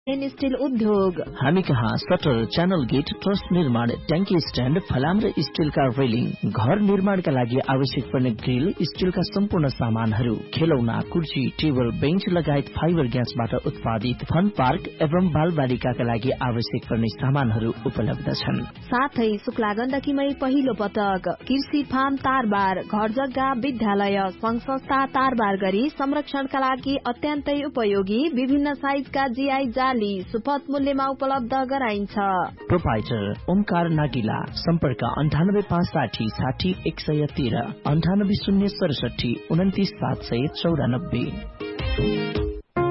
Steel उद्योग हामी कहाँ सटर, च्यानल गेट, ट्रस निर्माण, ट्याङ्की स्ट्यान्ड, फलाम र स्टीलका रेलिङ, घर निर्माणका लागि आवश्यक पर्ने ग्रिल, स्टीलका सम्पूर्ण सामानहरू, खेलौना, कुर्सी, टेबल, बेन्च लगायत फाइबर ग्यासबाट उत्पादित फन पार्क एवं बालबालिकाका लागि आवश्यक पर्ने सामानहरू उपलब्ध छन्। साथै शुक्ला गण्डकीमै पहिलो पटक कृषि फार्म तारबार, घर जग्गा, विद्यालय, संघ संस्था तारबार गरी संरक्षणका लागि अत्यन्तै उपयोगी विभिन्न साइजका जीआई जाली सुपथ मूल्यमा उपलब्ध गराइन्छ। प्रोपाइटर ओमकार नागिला, सम्पर्क 9856 60 113, 98 067 29 794।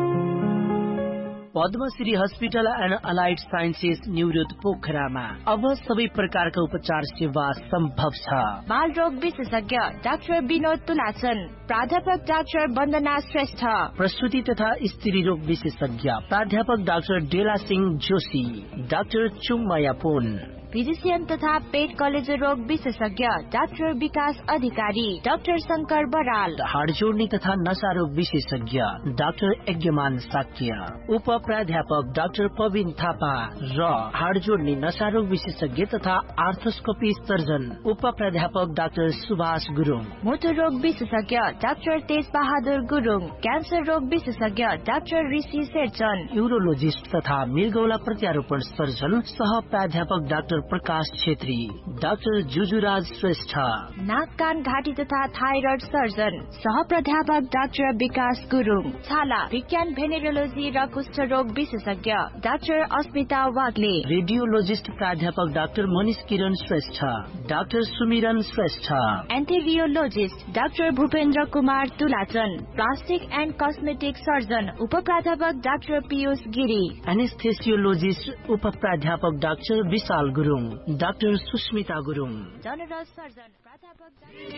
Padmashri hospital and allied sciences New Road पोखरामा अब सबै प्रकारका उपचार सेवा सम्भव छ। बाल रोग विशेषज्ञ डाक्टर विनोद तुलाचन, प्राध्यापक डाक्टर वन्दना श्रेष्ठ, प्रसूति तथा स्त्री रोग विशेषज्ञ प्राध्यापक डाक्टर डेला सिंह जोशी, डाक्टर चुङमाया पुन, फिजिशियन तथा पेट कलेजो रोग विशेषज्ञ डाक्टर विकास अधिकारी, डाक्टर शंकर बराल, हाड जोड्ने तथा नशा रोग विशेषज्ञ डाक्टर यज्ञमान साक्य, उप प्राध्यापक डाक्टर पविन थापा र हाड जोड्ने नशा रोग विशेषज्ञ तथा आर्थोस्कोपी सर्जन उप प्राध्यापक डाक्टर सुभाष गुरुङ, मोटर रोग विशेषज्ञ डाक्टर तेज बहादुर गुरुङ, क्यान्सर रोग विशेषज्ञ डाक्टर ऋषि शेरचन, यूरोलोजिस्ट तथा मृगौला प्रत्यारोपण सर्जन सह प्राध्यापक डाक्टर प्रकाश छेत्री, डाक्टर जुजुराज श्रेष्ठ, नाक कान घाँटी तथा थाइरोइड सर्जन सह प्राध्यापक डाक्टर विकास गुरुङ, छाला विज्ञान भेनेरोलोजी र कुष्ठ रोग विशेषज्ञ डाक्टर अस्मिता वाग्ले, रेडियोलोजिस्ट प्राध्यापक डाक्टर मनिष किरण श्रेष्ठ, डाक्टर सुमिरन Shrestha, एन्टेरियोलोजिस्ट doctor Bhupendra Kumar तुलाचन, plastic and cosmetic surgeon उप प्राध्यापक डाक्टर पीयूष गिरी, एनेस्थेसियोलोजिस्ट उप प्राध्यापक डाक्टर विशाल Gurung, doctor Susmita Gurung, general surgeon प्राध्यापक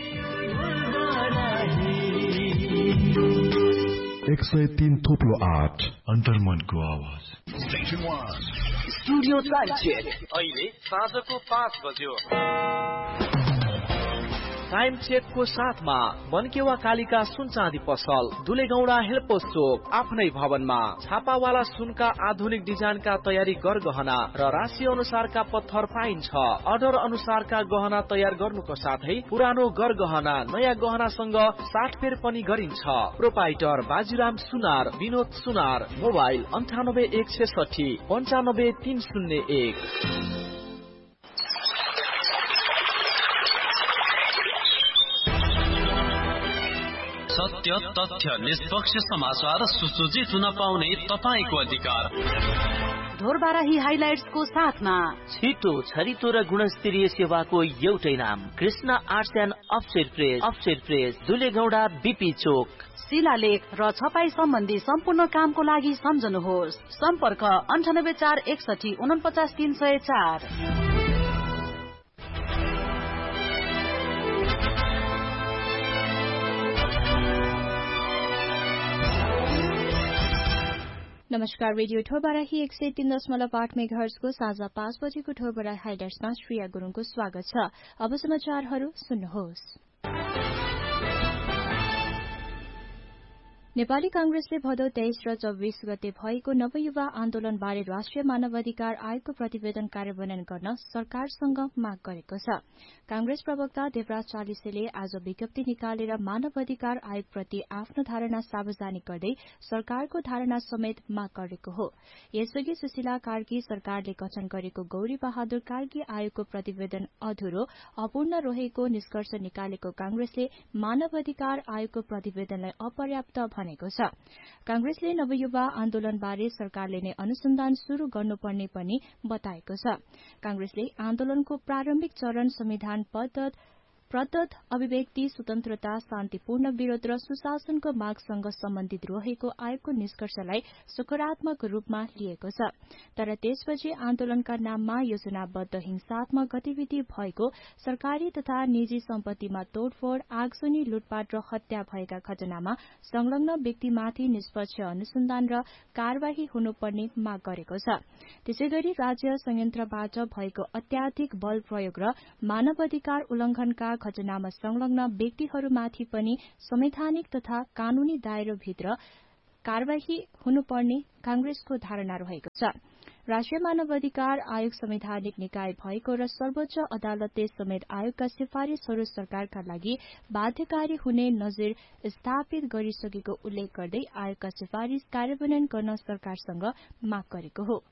103.8 अन्तर्मनको आवाज। स्टुडियो टाइम चेक अहिले साँझको 5 बज्यो। टाइम चेकको साथमा मनकेवा कालिका सुन चाँदी पसल, दुलेगौडा हेलपोस्ट चोक, आफ्नै भवनमा छापावाला सुनका आधुनिक डिजाइनका तयारी गरगहना र राशि अनुसारका पत्थर पाइन्छ। अर्डर अनुसारका गहना तयार गर्नुको साथै पुरानो गरगहना नयाँ गहनासँग साटफेर पनि गरिन्छ। प्रोपाइटर बाजीराम सुनार, विनोद सुनार, मोबाइल 98 166 95 301। सत्य, तथ्य, निष्पक्ष समाचार सुसज्जित हुन पाउने तपाईको अधिकार। ढोरबाराही हाइलाइट्सको साथमा छिटो, छरितो र गुणस्तरीय सेवाको एउटै नाम Krishna arts and offset press, दुलेगौडा BP चोक। शिलालेख र छपाई सम्बन्धी सम्पूर्ण कामको लागि सम्झनुहोस्। सम्पर्क 98 461 49 304। नमस्कार, रेडियो ठोरबाराही 103.8 मेगाहर्जको साँझ 5 बजेको ठोरबारा हाइलाइट्समा श्रेया गुरुङको स्वागत छ। अब समाचारहरू सुन्नुहोस्। नेपाली कांग्रेसले भदौ 23 र 24 गते भएको नवयुवा आन्दोलनबारे राष्ट्रिय मानवाधिकार आयोगको प्रतिवेदन कार्यान्वयन गर्न सरकारसँग माग गरेको छ। कांग्रेस प्रवक्ता देवराज चालिसेले आज विज्ञप्ति निकालेर मानवाधिकार आयोगप्रति आफ्नो धारणा सार्वजनिक गर्दै सरकारको धारणा समेत माग गरेको हो। यसअघि सुशीला कार्की सरकारले गठन गरेको गौरी बहादुर कार्की आयोगको प्रतिवेदन अधुरो, अपूर्ण रहेको निष्कर्ष निकालेको कांग्रेसले मानवाधिकार आयोगको प्रतिवेदनलाई अपर्याप्त भनेको छ। कांग्रेसले नवयुवा आन्दोलनबारे सरकारले नै अनुसन्धान शुरू गर्नुपर्ने पनि बताएको छ। कांग्रेसले आन्दोलनको प्रारम्भिक चरण संविधान प्रदत्त अभिव्यक्ति स्वतन्त्रता, शान्तिपूर्ण विरोध र सुशासनको मागसँग सम्बन्धित रहेको आयोगको निष्कर्षलाई सकारात्मक रूपमा लिएको छ। तर त्यसपछि आन्दोलनका नाममा योजनाबद्ध हिंसात्मक गतिविधि भएको, सरकारी तथा निजी सम्पत्तिमा तोडफोड़, आगजनी, लुटपाट र हत्या भएका घटनामा संलग्न व्यक्तिमाथि निष्पक्ष अनुसन्धान र कार्यवाही हुनुपर्ने माग गरेको छ। त्यसैगरी राज्य संयन्त्रबाट भएको अत्याधिक बल प्रयोग र मानवाधिकार उल्लंघनका घटनामा संलग्न व्यक्तिहरूमाथि पनि संवैधानिक तथा कानूनी दायराभित्र कार्यवाही हुनुपर्ने कांग्रेसको धारणा रहेको छ। राष्ट्रिय मानवाधिकार आयोग संवैधानिक निकाय भएको र सर्वोच्च अदालतले समेत आयोगका सिफारिशहरू सरकारका लागि बाध्यकारी हुने नजिर स्थापित गरिसकेको उल्लेख गर्दै आयोगका सिफारिश कार्यान्वयन गर्न सरकारसँग माग गरेको हो।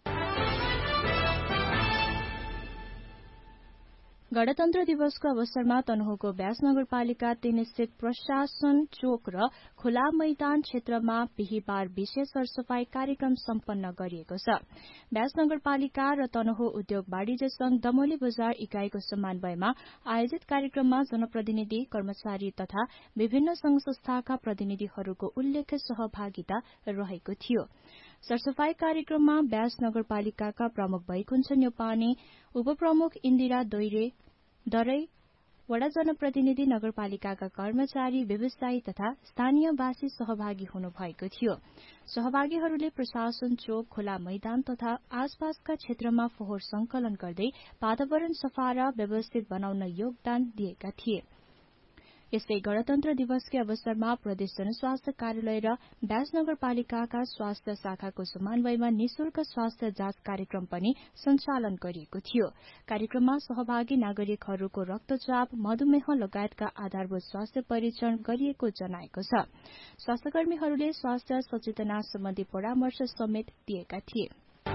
गणतन्त्र दिवसको अवसरमा तनहुँको व्यास नगरपालिका 3 स्थित प्रशासन चोक र खुला मैदान क्षेत्रमा बिहिबार विशेष सरसफाई कार्यक्रम सम्पन्न गरिएको छ। व्यास नगरपालिका र तनहुँ उद्योग वाणिज्य संघ दमोली बजार इकाईको समन्वयमा आयोजित कार्यक्रममा जनप्रतिनिधि, कर्मचारी तथा विभिन्न संघ संस्थाका प्रतिनिधिहरूको उल्लेख्य सहभागिता रहेको थियो। सरसफाई कार्यक्रममा व्यास नगरपालिकाका प्रमुख वैकुण्ठ न्यौपाने, उपप्रमुख इन्दिरा दरै, वडा जनप्रतिनिधि, नगरपालिकाका कर्मचारी, व्यवसायी तथा स्थानीयवासी सहभागी हुनुभएको थियो। सहभागीहरूले प्रशासन चोक, खुला मैदान तथा आसपासका क्षेत्रमा फोहोर संकलन गर्दै वातावरण सफा र व्यवस्थित बनाउन योगदान दिएका थिए। यस्तै गणतन्त्र दिवसकै अवसरमा प्रदेश जनस्वास्थ्य कार्यालय र व्यास नगरपालिकाका स्वास्थ्य शाखाको समन्वयमा निशुल्क स्वास्थ्य जाँच कार्यक्रम पनि सञ्चालन गरिएको थियो। कार्यक्रममा सहभागी नागरिकहरूको रक्तचाप, मधुमेह लगायतका आधारभूत स्वास्थ्य परीक्षण गरिएको जनाएको छ। स्वास्थ्यकर्मीहरूले स्वास्थ्य सचेतना सम्बन्धी परामर्श समेत दिएका थिए।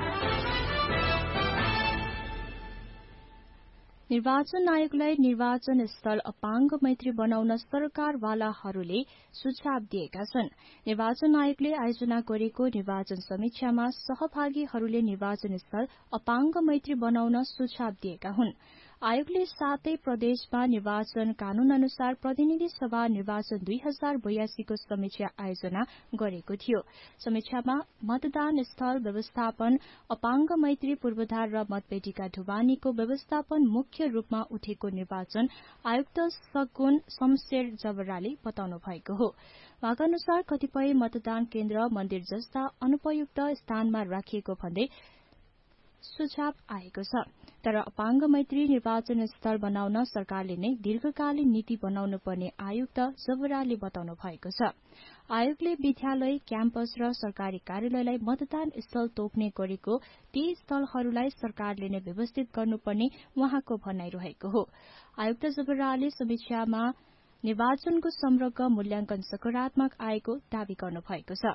निर्वाचन आयोगलाई निर्वाचन स्थल अपाङ्ग मैत्री बनाउन सरकारवालाहरूले सुझाव दिएका छन्। निर्वाचन आयोगले आयोजना गरेको निर्वाचन समीक्षामा सहभागीहरूले निर्वाचन स्थल अपाङ्ग मैत्री बनाउन सुझाव दिएका हुन्। आयोगले 7 प्रदेशमा निर्वाचन कानून अनुसार प्रतिनिधि सभा निर्वाचन 2082 को समीक्षा आयोजना गरेको थियो। समीक्षामा मतदान स्थल व्यवस्थापन, अपाङ्ग मैत्री पूर्वाधार र मतपेटिका ढुवानीको व्यवस्थापन मुख्य रूपमा उठेको निर्वाचन आयुक्त सगुन शमशेर जबराले बताउनु भएको हो। उहाँका अनुसार कतिपय मतदान केन्द्र मन्दिर जस्ता अनुपयुक्त स्थानमा राखिएको भन्दै सुझाव आएको छ। तर अपाङ्ग मैत्री निर्वाचन स्थल बनाउन सरकारले नै दीर्घकालीन नीति बनाउनु पर्ने आयुक्त जबराले बताउनु भएको छ। आयोगले विद्यालय, क्याम्पस र सरकारी कार्यालयलाई मतदान स्थल तोक्ने गरेको ती स्थलहरूलाई सरकारले नै व्यवस्थित गर्नुपर्ने उहाँको भनाइ रहेको हो। आयुक्त जबराले समीक्षामा निर्वाचनको समग्र मूल्याङ्कन सकारात्मक आएको दावी गर्नु भएको छ।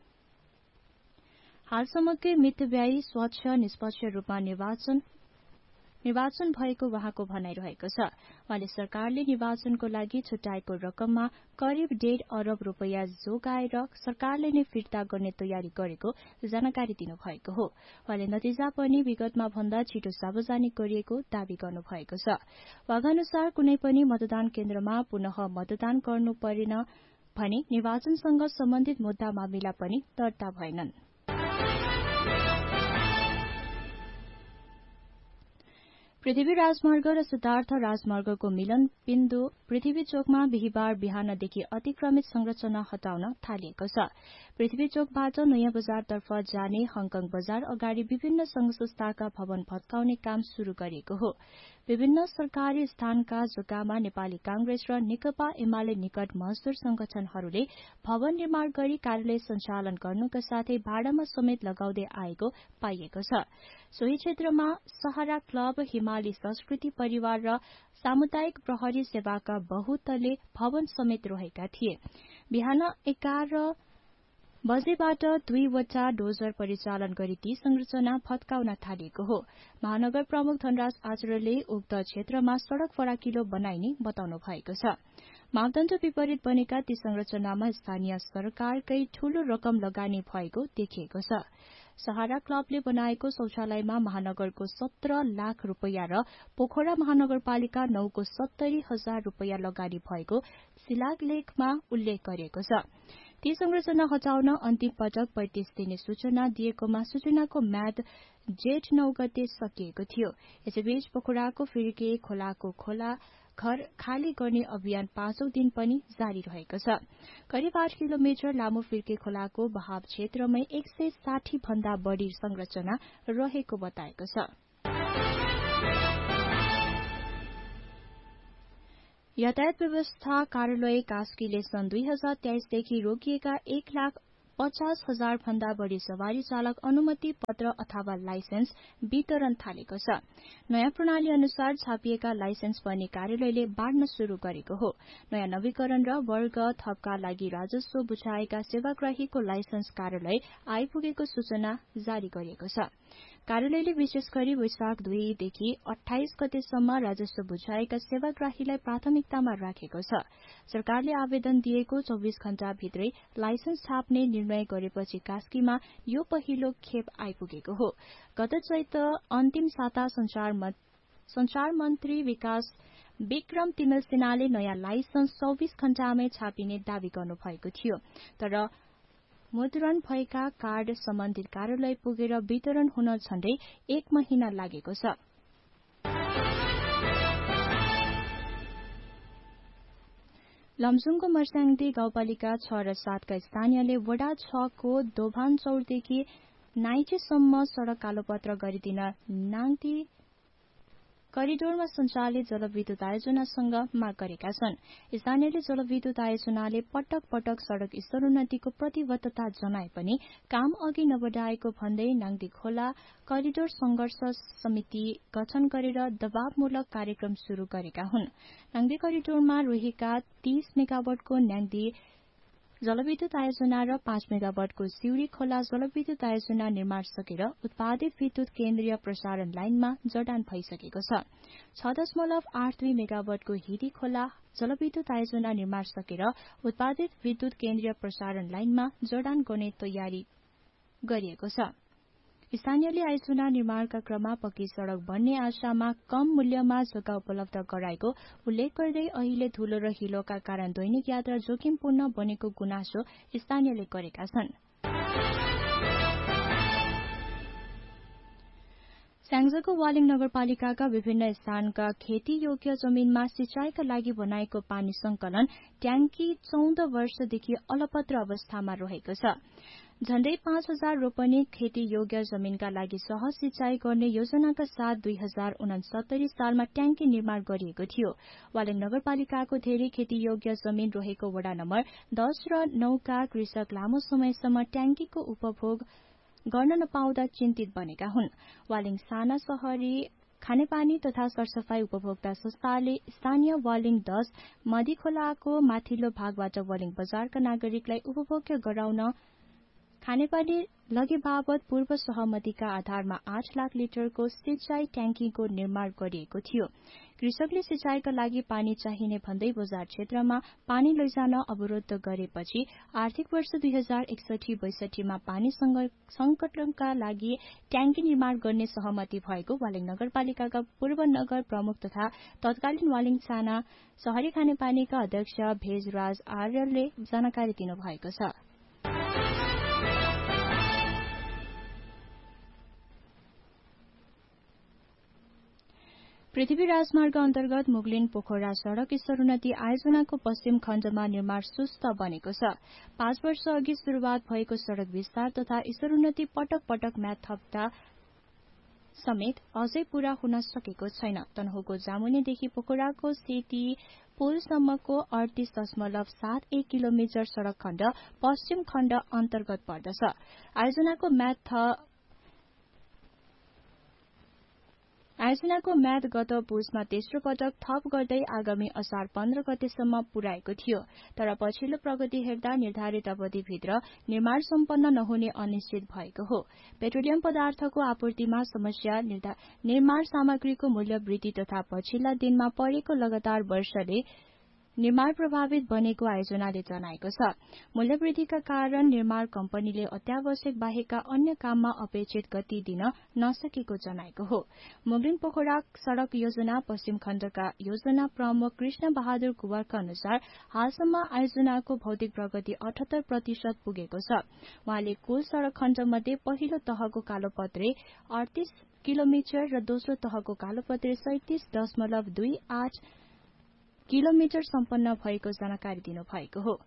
हालसम्मकै मितव्ययी, स्वच्छ, निष्पक्ष रूपमा निर्वाचन भएको उहाँको भनाइ रहेको छ। उहाँले सरकारले निर्वाचनको लागि छुट्याएको रकममा करिब 1.5 अरब रूपियाँ जोगाएर सरकारले नै फिर्ता गर्ने तयारी गरेको जानकारी दिनुभएको हो। उहाँले नतिजा पनि विगतमा भन्दा छिटो सार्वजनिक गरिएको दावी गर्नुभएको छ। उहाँका अनुसार कुनै पनि मतदान केन्द्रमा पुनः मतदान गर्नु परेन भने निर्वाचनसँग सम्बन्धित मुद्दा मामिला पनि दर्ता भएनन्। पृथ्वी राजमार्ग र सिद्धार्थ राजमार्गको मिलन बिन्दु पृथ्वी चोकमा बिहिबार बिहानदेखि अतिक्रमित संरचना हटाउन थालिएको छ। पृथ्वी चोकबाट नयाँ बजारतर्फ जाने हङकङ बजार अगाडि विभिन्न संघ संस्थाका भवन भत्काउने काम शुरू गरिएको हो। विभिन्न सरकारी स्थानका जग्गामा नेपाली कांग्रेस र नेकपा एमाले निकट मजदूर संगठनहरूले भवन निर्माण गरी कार्यालय सञ्चालन गर्नुका साथै भाडामा समेत लगाउँदै आएको पाइएको छ। सोही क्षेत्रमा सहारा क्लब, हिमाली संस्कृति परिवार र सामुदायिक प्रहरी सेवाका बहुतले भवन समेत रहेका थिए। बिहान 11 बजेबाट 2 वटा डोजर परिचालन गरी ती संरचना भत्काउन थालिएको हो। महानगर प्रमुख धनराज आचार्यले उक्त क्षेत्रमा सड़क फराकिलो बनाइने बताउनु भएको छ। मापदण्ड विपरीत बनेका ती संरचनामा स्थानीय सरकारकै ठूलो रकम लगानी भएको देखिएको छ। सहारा क्लबले बनाएको शौचालयमा महानगरको 17 लाख रूपियाँ र पोखरा महानगरपालिका 9 को 70,000 रूपियाँ लगानी भएको शिलालेखमा उल्लेख गरिएको छ। ती संरचना हटाउन अन्तिम पटक 35 दिने सूचना दिएकोमा सूचनाको म्याद जेठ 9 गते सकिएको थियो। यसैबीच पोखराको फिर्के खोलाको घर खाली गर्ने अभियान 5औं दिन पनि जारी रहेको छ। करिब 8 किलोमिटर लामो फिर्के खोलाको बहाव क्षेत्रमै 160 भन्दा बढ़ी संरचना रहेको बताएको छ। यातायात व्यवस्था कार्यालय कास्कीले सन् 2023 देखि रोकिएका 1 लाख 50,000 भन्दा बढ़ी सवारी चालक अनुमति पत्र अथवा लाइसेन्स वितरण थालेको छ। नयाँ प्रणाली अनुसार छापिएका लाइसेन्स पनि कार्यालयले बाँड्न शुरू गरेको हो। नयाँ नवीकरण र वर्ग थपका लागि राजस्व बुझाएका सेवाग्राहीको लाइसेन्स कार्यालय आइपुगेको सूचना जारी गरिएको छ। कार्यालयले विशेष गरी वैशाख 2 देखि 28 गतेसम्म राजस्व बुझाएका सेवाग्राहीलाई प्राथमिकतामा राखेको छ। सरकारले आवेदन दिएको 24 घण्टा भित्रै लाइसेन्स छाप्ने निर्णय गरेपछि कास्कीमा यो पहिलो खेप आइपुगेको हो। गत चैत अन्तिम साता संचार मन्त्री विकास विक्रम तिमेल सिन्हाले नयाँ लाइसेन्स 24 घण्टामै छापिने दावी गर्नुभएको थियो, तर मुद्रण भएका कार्ड सम्बन्धित कार्यालय पुगेर वितरण हुन झण्डै 1 महिना लागेको छ। लमजुङको मर्स्याङदी गाउँपालिका 6 र 7 का स्थानीयले वडा 6 को दोभानचौरदेखि नाइचेसम्म सड़क कालोपत्र गरिदिन नाङ्दी करिडोरमा सञ्चालित जलविद्युत आयोजनासँग माग गरेका छन्। स्थानीयले जलविद्युत आयोजनाले पटक पटक सड़क स्तरोन्नतिको प्रतिबद्धता जनाए पनि काम अघि नबढाएको भन्दै नाङ्दी खोला करिडोर संघर्ष समिति गठन गरेर दबावमूलक कार्यक्रम शुरू गरेका हुन्। नाङ्दी करिडोरमा रहेका 30 मेगावाटको नाङ्दी जलविद्युत आयोजना र 5 मेगावाटको सिउरी खोला जलविद्युत आयोजना निर्माण सकेर उत्पादित विद्युत केन्द्रीय प्रसारण लाइनमा जडान भइसकेको छ। 6.82 मेगावाटको हिरी खोला जलविद्युत आयोजना निर्माण सकेर उत्पादित विद्युत केन्द्रीय प्रसारण लाइनमा जडान गर्ने तयारी गरिएको छ। स्थानीयले आयोजना निर्माणका क्रममा पक्की सड़क बन्ने आशामा कम मूल्यमा जग्गा उपलब्ध गराएको उल्लेख गर्दै अहिले धुलो र हिलोका कारण दैनिक यात्रा जोखिमपूर्ण बनेको गुनासो स्थानीयले गरेका छन्। स्याङ्जाको वालिङ नगरपालिकाका विभिन्न स्थानका खेती योग्य जमीनमा सिंचाईका लागि बनाएको पानी संकलन ट्याङ्की 14 वर्षदेखि अलपत्र अवस्थामा रहेको छ। झण्डै 5,000 रोपनी खेती योग्य जमीनका लागि सहज सिंचाई गर्ने योजनाका साथ 2069 सालमा ट्याङ्की निर्माण गरिएको थियो। वालिङ नगरपालिकाको धेरै खेती योग्य जमीन रहेको वडा नम्बर 10 र 9 का कृषक लामो समयसम्म ट्याङ्कीको उपभोग गर्न नपाउँदा चिन्तित बनेका हुन्। वालिङ साना शहरी खानेपानी तथा सरसफाई उपभोक्ता संस्थाले स्थानीय वालिङ 10 मधीखोलाको माथिल्लो भागबाट वालिङ बजारका नागरिकलाई उपभोग्य गराउन खानेपानी लगे बाबत पूर्व सहमतिका आधारमा 8 लाख लिटरको सिंचाई ट्याङ्कीको निर्माण गरिएको थियो। कृषकले सिंचाईका लागि पानी चाहिने भन्दै बजार क्षेत्रमा पानी लैजान अवरोध गरेपछि आर्थिक वर्ष 2061-62 मा पानी संकटका लागि ट्याङ्की निर्माण गर्ने सहमति भएको वालिङ नगरपालिकाका पूर्व नगर प्रमुख तथा तत्कालीन वालिङ साना शहरी खानेपानीका अध्यक्ष भेजराज आर्यले जानकारी दिनुभएको छ। पृथ्वी राजमार्ग अन्तर्गत मुगलिन पोखरा सड़क स्तरोन्नति आयोजनाको पश्चिम खण्डमा निर्माण सुस्त बनेको छ। 5 वर्ष अघि शुरूआत भएको सड़क विस्तार तथा स्तरोन्नति पटक पटक म्याद थप्दा समेत अझै पूरा हुन सकेको छैन। तनहुको जामुनेदेखि पोखराको सेती पुलसम्मको 38.71 किलोमिटर सड़क खण्ड पश्चिम खण्ड अन्तर्गत पर्दछ। आयोजनाको म्याद गत पुसमा तेस्रो पटक थप गर्दै आगामी असार 15 गतेसम्म पुर्याएको थियो, तर पछिल्लो प्रगति हेर्दा निर्धारित अवधिभित्र निर्माण सम्पन्न नहुने अनिश्चित भएको हो। पेट्रोलियम पदार्थको आपूर्तिमा समस्या, निर्माण सामग्रीको मूल्य वृद्धि तथा पछिल्ला दिनमा परेको लगातार वर्षाले निर्माण प्रभावित बनेको आयोजनाले जनाएको छ। मूल्य वृद्धिका कारण निर्माण कम्पनीले अत्यावश्यक बाहेकका अन्य काममा अपेक्षित गति दिन नसकेको जनाएको हो। मुगलिन पोखरा सड़क योजना पश्चिम खण्डका योजना प्रमुख कृष्ण बहादुर कुवरका अनुसार हालसम्म आयोजनाको भौतिक प्रगति 78% पुगेको छ। उहाँले कुल सड़क खण्डमध्ये पहिलो तहको कालोपत्रे 38 किलोमिटर र दोस्रो तहको कालोपत्रे 37.28 किलोमिटर सम्पन्न भएको जानकारी दिनुभएको हो।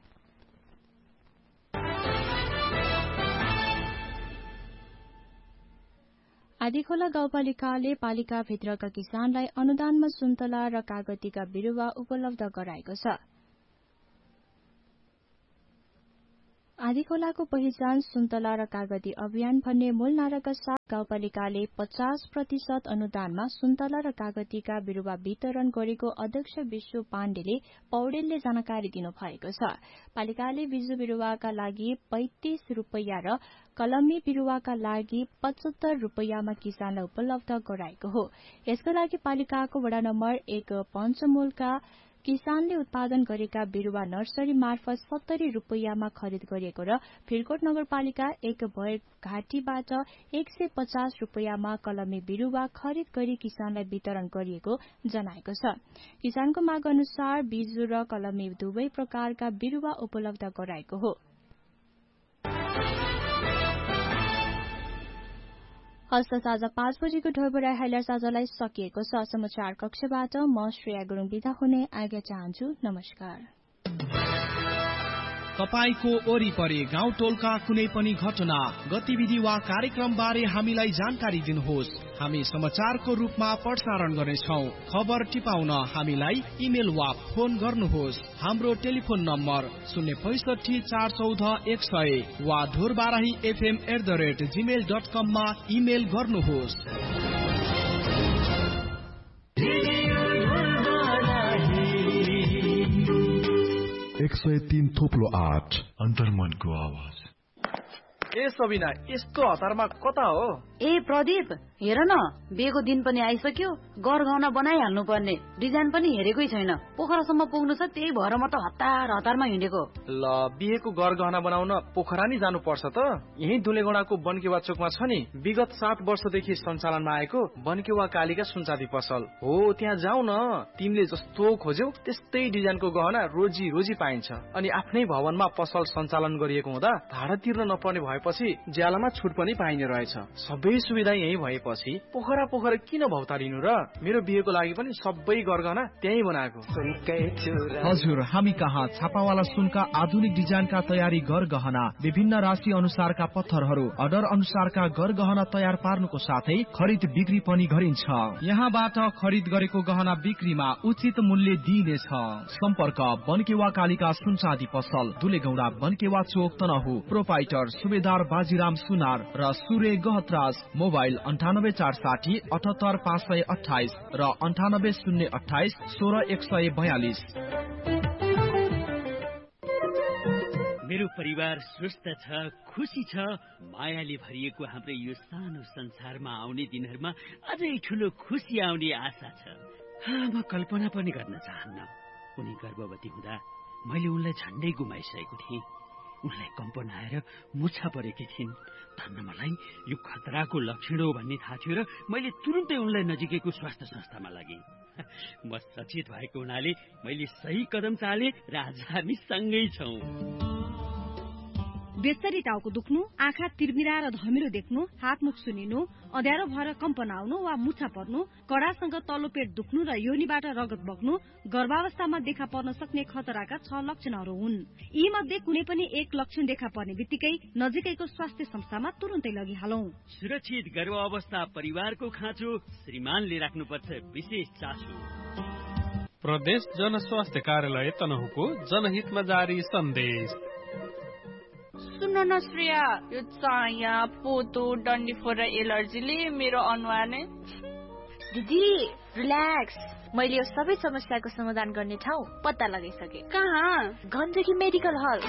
आदिखोला गाउँपालिकाले पालिकाभित्रका किसानलाई अनुदानमा सुन्तला र कागतीका बिरुवा उपलब्ध गराएको छ। आँधीखोलाको पहिचान सुन्तला र कागती अभियान भन्ने मूल नाराका साथ गाउँपालिकाले 50% अनुदानमा सुन्तला र कागतीका बिरुवा वितरण गरेको अध्यक्ष विश्व पाण्डेले पौडेलले जानकारी दिनुभएको छ। पालिकाले बिजु बिरुवाका लागि 35 रुपैयाँ र कलमी बिरुवाका लागि 75 रुपैयाँमा किसानलाई उपलब्ध गराएको हो। यसको लागि पालिकाको वडा नम्बर 1 पञ्चमूलका किसानले उत्पादन गरेका बिरुवा नर्सरी मार्फत 70 रुपैयाँमा खरिद गरिएको र फिरकोट नगरपालिका 1 भएर घाटीबाट 150 रुपैयाँमा कलमी बिरुवा खरिद गरी किसानलाई वितरण गरिएको जनाएको छ। किसानको माग अनुसार बिजु र कलमी दुवै प्रकारका बिरुवा उपलब्ध गराएको हो। हस्त साँझ 5 बजेको ढोबराई हाइलाइट्स आजलाई सकिएको छ। समाचार कक्षबाट म श्रेया गुरुङ बिदा हुने आज्ञा चाहन्छु। नमस्कार। तपाईको वरिपरि गाउँ टोलका कुनै पनि घटना, गतिविधि वा कार्यक्रम बारे हामीलाई जानकारी दिनुहोस्। हामी समाचारको रूपमा प्रसारण गर्नेछौँ। खबर टिपाउन हामीलाई इमेल वा फोन गर्नुहोस्। हाम्रो टेलिफोन नम्बर 065 414 100 वा ढोरबाराही fm@gmail.com मा इमेल गर्नुहोस्। 103.8 अन्तर्मनको आवाज। ए सबिना, यस्तो हतारमा कता हो? ए प्रदीप, हेर न, बिहेको दिन पनि आइसक्यो। गरगहना बनाइहाल्नु पर्ने, डिजाइन पनि हेरेकै छैन। पोखरासम्म पुग्नु छ, त्यही भएर म त हतारमा हिँडेको। ल, बिहेको गरगहना बनाउन पोखरा नि जानु पर्छ त? यही दुलेगौडाको बनकेवा चोकमा छ नि, विगत 7 वर्षदेखि सञ्चालनमा आएको बनकेवा कालीका सुनचाँदी पसल हो। त्यहाँ जाऊ न, तिमीले जस्तो खोज्यौ त्यस्तै डिजाइनको गहना रोजी पाइन्छ। अनि आफ्नै भवनमा पसल सञ्चालन गरिएको हुँदा भाडा तिर्न नपर्ने भएपछि ज्यालामा छुट पनि पाइने रहेछ। सबै सुविधा यही भएपछि पोखरा किन भौतारिनु र? मेरो बिहेको लागि पनि सबै गरगहना त्यही बनाएको। हजुर, हामी कहाँ छापावाला सुनका आधुनिक डिजाइनका तयारी गरगहना, विभिन्न राशि अनुसारका पत्थरहरू, अर्डर अनुसारका गरगहना तयार पार्नुको साथै खरिद बिक्री पनि गरिन्छ। यहाँबाट खरिद गरेको गहना बिक्रीमा उचित मूल्य दिइनेछ। सम्पर्क बनकेवा कालीका सुनचाँदी पसल, दुलेगौडा बनकेवा चोक तनहु। प्रोपाइटर सुबेदार बाजीराम सुनार र सूर्य गहतराज। मोबाइल 98460 78528 र 98028 16142। मेरो परिवार स्वस्थ छ, खुसी छ। मायाले भरिएको हाम्रो यो सानो संसारमा आउने दिनहरूमा अझै ठुलो खुसी आउने आशा छ। म कल्पना पनि गर्न चाहन्न। उनी गर्भवती हुँदा मैले उनलाई झन्डै गुमाइसकेको थिएँ। उनलाई कम्पन आएर मुछा परेकी थिइन्। धन्न मलाई यो खतराको लक्षण हो भन्ने थाहा थियो र मैले तुरुन्तै उनलाई नजिकैको स्वास्थ्य संस्थामा लगेँ। म सचेत भएको हुनाले मैले सही कदम चाले र आज हामी सँगै छौँ। बेस्तरी टाउको दुख्नु, आँखा तिर्मिरा र धमिलो देख्नु, हातमुख सुनिनु, अँध्यारो भएर कम्पन आउनु वा मुछा पर्नु, कडासँग तल्लो पेट दुख्नु र योनिबाट रगत बग्नु गर्भावस्थामा देखा पर्न सक्ने खतराका 6 लक्षणहरू हुन्। यी मध्ये कुनै पनि एक लक्षण देखा पर्ने बित्तिकै नजिकैको स्वास्थ्य संस्थामा तुरुन्तै लगिहालौं। सुरक्षित गर्भावस्था परिवारको खाँचो श्रीमानले राख्नुपर्छ विशेष चासो। प्रदेश जनस्वास्थ्य कार्यालय तनहुको जनहितमा जारी सन्देश। सुन न श्रेया, यो चाया, पोतो, डन्डीफोर र एलर्जीले मेरो अनुहार नै। दिदी रिल्याक्स, मैले यो सबै समस्याको समाधान गर्ने ठाउँ पत्ता लगाइसके। कहाँ? गण्डकी मेडिकल हल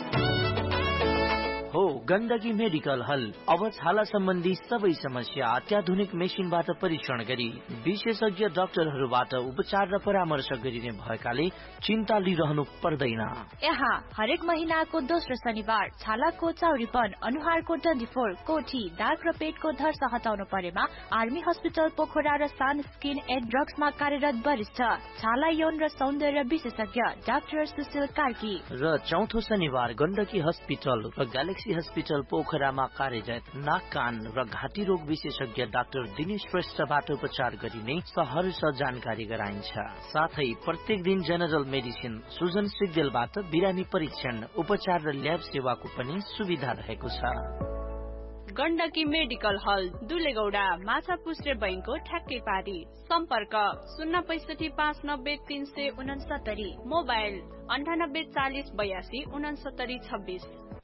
हो। गण्डकी मेडिकल हल अब छाला सम्बन्धी सबै समस्या अत्याधुनिक मेसिनबाट परीक्षण गरी विशेषज्ञ डाक्टरहरूबाट उपचार र परामर्श गरिने भएकाले चिन्ता लिइरहनु पर्दैन। यहाँ हरेक महिनाको दोस्रो शनिबार छालाको चाउरीपन, अनुहारको डन्डीफोर, कोठी, दाग र पेटको धर्स हटाउनु परेमा आर्मी हस्पिटल पोखरा र सान स्किन एन्ड ड्रग्समा कार्यरत वरिष्ठ छाला यौन र सौन्दर्य विशेषज्ञ डाक्टर सुशील कार्की र चौथो शनिबार गण्डकी हस्पिटल र ग्यालेक्सी हस्पिटल पोखरामा कार्यरत नाक कान र घाँटी रोग विशेषज्ञ डाक्टर दिनेश श्रेष्ठबाट उपचार गरिने सहर्ष जानकारी गराइन्छ। साथै प्रत्येक दिन जनरल मेडिसिन सुजन सिग्देलबाट बिरामी परीक्षण, उपचार र ल्याब सेवाको पनि सुविधा रहेको छ। गण्डकी मेडिकल हल, दुलेगौडा, माछापुश्रे बैंकको ठ्याक्कै पारी। सम्पर्क 065 590 369, मोबाइल 98 40 82 69 26।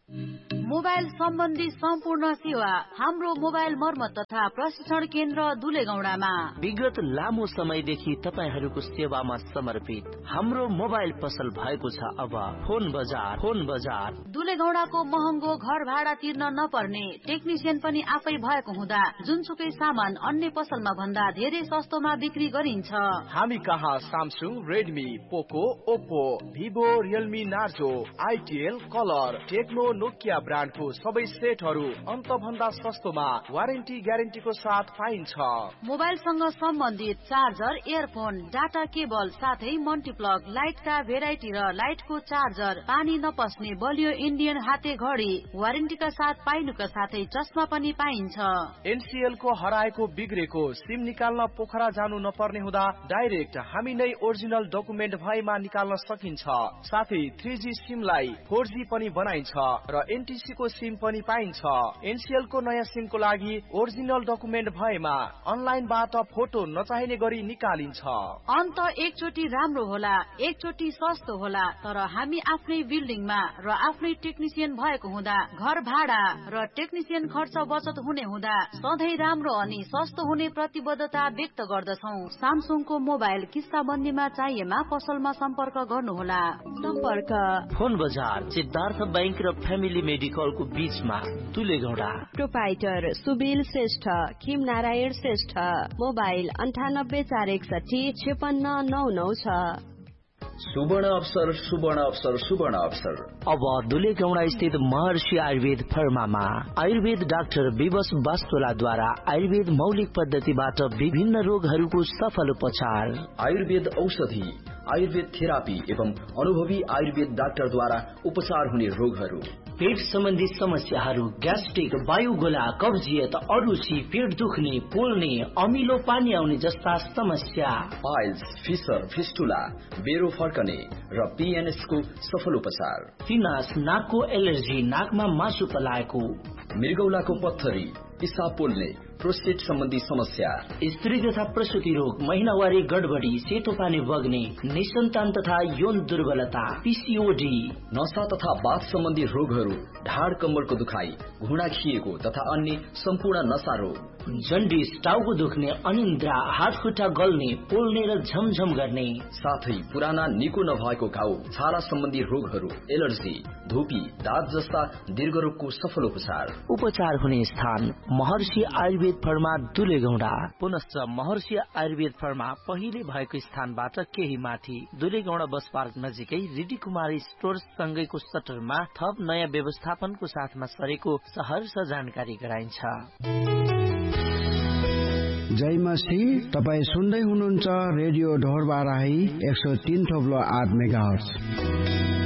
मोबाइल सम्बन्धी सम्पूर्ण सेवा हाम्रो मोबाइल मर्मत तथा प्रशिक्षण केन्द्र दुलेगौडामा। विगत लामो समयदेखि तपाईहरूको सेवामा समर्पित हाम्रो मोबाइल पसल भएको छ अब फोन बजार। दुलेगौडाको महँगो घर भाडा तिर्न नपर्ने, टेक्निसियन पनि आफै भएको हुँदा जुनसुकै सामान अन्य पसलमा भन्दा धेरै सस्तोमा बिक्री गरिन्छ। हामी कहाँ सामसुङ, रेडमी, पोको, Oppo, Vivo, Realme, Narzo, आइटिएल, colour, Tecno, Nokia ब्रान्डको सबै सेटहरू अन्त भन्दा सस्तोमा वारेन्टी ग्यारेन्टीको साथ पाइन्छ। मोबाइलसँग सम्बन्धित चार्जर, इयरफोन, डाटा केबल साथै मल्टिप्लग, लाइटका भेराइटी र लाइटको चार्जर, पानी नपस्ने बलियो इन्डियन हाते घडी वारेन्टीका साथ पाइनुका साथै चस्मा पनि पाइन्छ। एनसीएल को हराएको बिग्रेको सिम निकाल्न पोखरा जानु नपर्ने हुँदा डाइरेक्ट हामी नै ओरिजिनल डकुमेन्ट भएमा निकाल्न सकिन्छ। साथै 3G सिमलाई 4G पनि बनाइन्छ र एनटीसी को सिम पनि पाइन्छ। एनसीएल को नयाँ सिमको लागि ओरिजिनल डकुमेन्ट भएमा अनलाइनबाट फोटो नचाहिने गरी निकालिन्छ। अन्त एकचोटि राम्रो होला, एकचोटि सस्तो होला, तर हामी आफ्नै बिल्डिङमा र आफ्नै टेक्निसियन भएको हुँदा घर भाडा र टेक्निसियन खर्च बचत हुने हुँदा सधैँ राम्रो अनि सस्तो हुने प्रतिबद्धता व्यक्त गर्दछौँ। सामसुङको मोबाइल किस्ताबन्दीमा चाहिएमा पसलमा सम्पर्क गर्नुहोला। सम्पर्क फोन बजार, सिद्धार्थ बैंक र फ्यामिली मेडिकलको बीचमा दुलेगौडा। Proprietor सुबिल Shrestha, खिम Narayan Shrestha, mobile 9840565996। सुवर्ण अवसर। अब दुलेगौडा स्थित महर्षि आयुर्वेद फर्मामा आयुर्वेद डाक्टर विवश वास्तोलाद्वारा आयुर्वेद मौलिक पद्धतिबाट विभिन्न रोगहरूको सफल उपचार, आयुर्वेद औषधि, आयुर्वेद थेरापी एवं अनुभवी आयुर्वेद डाक्टरद्वारा उपचार हुने रोगहरू, पेट सम्बन्धी समस्याहरू, ग्यास्ट्रिक, वायुगोला, कब्जियत, अरुचि, पेट दुख्ने, पोल्ने, अमिलो पानी आउने जस्ता समस्या, पाइल्स, फिसर, फिस्टुला, बेरो फर्कने र पीएनएस को सफल उपचार, फिनास, नाकको एलर्जी, नाकमा मासु पलाएको, मृगौलाको पत्थरी, पिसाब पोल्ने, प्रोस्टेट सम्बन्धी समस्या, स्त्री तथा प्रसुति रोग, महिनावारी गडबडी, सेतो पानी बग्ने, निसन्तान तथा यौन दुर्बलता, पीसीओडी, नसा तथा बाथ सम्बन्धी रोगहरू, ढाड कम्मरको दुखाइ, घुँडा खिएको तथा अन्य सम्पूर्ण नसा रोग, जन्डिस, टाउको दुख्ने, अनिन्द्रा, हात खुट्टा गल्ने, पोल्ने र झमझम गर्ने, साथै पुराना निको नभएको घाउ, छाला सम्बन्धी रोगहरू, एलर्जी, धुपी, दाँत जस्ता दीर्घरोगको सफल उपचार हुने स्थान महर्षि आयुर्वेद फर्मा दुलेगौडा। पुनश्च महर्षि आयुर्वेद फर्मा पहिले भएको स्थानबाट केही माथि दुलेगौडा बस पार्क नजिकै रिडी कुमारी स्टोर्स सँगैको सटरमा थप नयाँ व्यवस्थापनको साथमा सरेको सहर्ष जानकारी गराइन्छ। जय मसी, तपाईँ सुन्दै हुनुहुन्छ रेडियो ढोरबाराही 103.8 मेगाहर्ज।